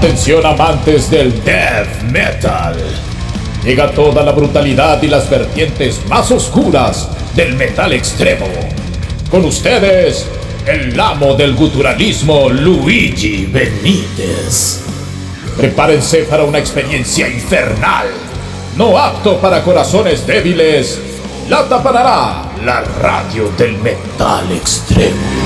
Atención amantes del death metal. Llega toda la brutalidad y las vertientes más oscuras del metal extremo. Con ustedes, el amo del guturalismo, Luigi Benítez. Prepárense para una experiencia infernal, no apto para corazones débiles. La tapará la radio del metal extremo.